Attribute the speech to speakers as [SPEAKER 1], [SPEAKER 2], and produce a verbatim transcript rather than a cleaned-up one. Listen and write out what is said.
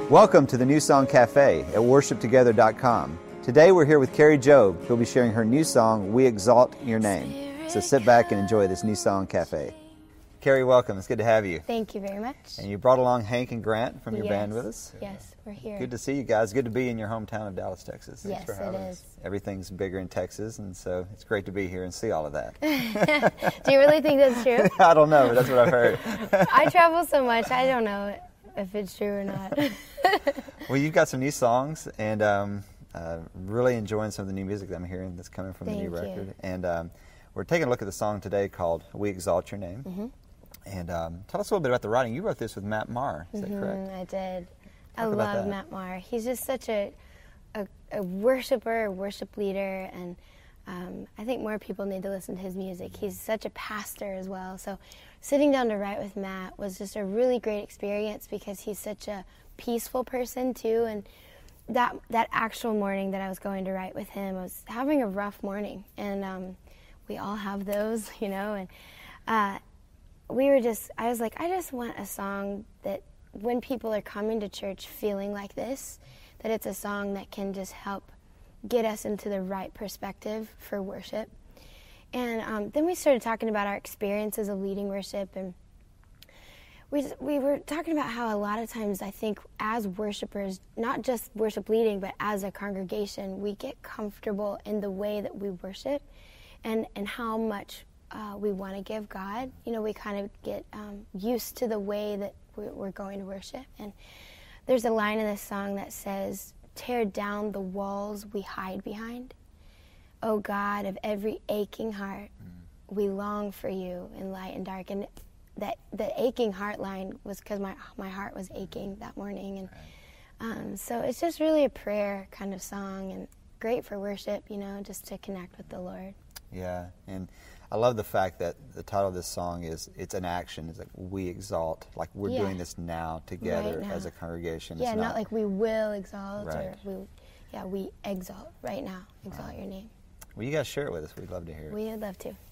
[SPEAKER 1] Welcome to the New Song Cafe at worship together dot com. Today we're here with Carrie Job, who'll be sharing her new song, We Exalt Your Name. So sit back and enjoy this New Song Cafe. Carrie, welcome. It's good to have you.
[SPEAKER 2] Thank you very much.
[SPEAKER 1] And you brought along Hank and Grant from your
[SPEAKER 2] yes.
[SPEAKER 1] band with us.
[SPEAKER 2] Yes, we're here.
[SPEAKER 1] Good to see you guys. Good to be in your hometown of Dallas, Texas. Thanks
[SPEAKER 2] yes,
[SPEAKER 1] for having
[SPEAKER 2] it
[SPEAKER 1] us.
[SPEAKER 2] is.
[SPEAKER 1] Everything's bigger in Texas, and so it's great to be here and see all of that.
[SPEAKER 2] Do you really think that's true?
[SPEAKER 1] I don't know, but that's what I've heard.
[SPEAKER 2] I travel so much, I don't know if it's true or not.
[SPEAKER 1] Well, you've got some new songs, and um, uh, really enjoying some of the new music that I'm hearing that's coming from
[SPEAKER 2] Thank
[SPEAKER 1] the new
[SPEAKER 2] you.
[SPEAKER 1] record. And um, we're taking a look at the song today called We Exalt Your Name.
[SPEAKER 2] Mm-hmm.
[SPEAKER 1] And um, tell us a little bit about the writing. You wrote this with Matt Maher, is
[SPEAKER 2] mm-hmm,
[SPEAKER 1] that correct?
[SPEAKER 2] I did.
[SPEAKER 1] Talk
[SPEAKER 2] I
[SPEAKER 1] about
[SPEAKER 2] love
[SPEAKER 1] that.
[SPEAKER 2] Matt Maher. He's just such a, a, a worshiper, a worship leader, and um, I think more people need to listen to his music. He's such a pastor as well. So sitting down to write with Matt was just a really great experience because he's such a peaceful person too. And that that actual morning that I was going to write with him, I was having a rough morning, and um, we all have those, you know. And uh, we were just, I was like, I just want a song that when people are coming to church feeling like this, that it's a song that can just help get us into the right perspective for worship. And um, then we started talking about our experiences of leading worship, and we we were talking about how a lot of times I think as worshipers, not just worship leading, but as a congregation, we get comfortable in the way that we worship and, and how much uh, we want to give God. You know, we kind of get um, used to the way that we're going to worship. And there's a line in this song that says, tear down the walls we hide behind. Oh God, of every aching heart, mm. we long for you in light and dark. And that the aching heart line was because my my heart was aching that morning. And um, so it's just really a prayer kind of song, and great for worship, you know, just to connect with the Lord.
[SPEAKER 1] Yeah, and I love the fact that the title of this song is, it's an action. It's like, we exalt, like we're
[SPEAKER 2] yeah.
[SPEAKER 1] doing this now together
[SPEAKER 2] right now.
[SPEAKER 1] as a congregation.
[SPEAKER 2] Yeah,
[SPEAKER 1] it's
[SPEAKER 2] not,
[SPEAKER 1] not
[SPEAKER 2] like we will exalt,
[SPEAKER 1] right.
[SPEAKER 2] or we, yeah, we exalt right now, exalt
[SPEAKER 1] right.
[SPEAKER 2] your name.
[SPEAKER 1] Well, you guys share it with us. We'd love to hear it.
[SPEAKER 2] We'd love to.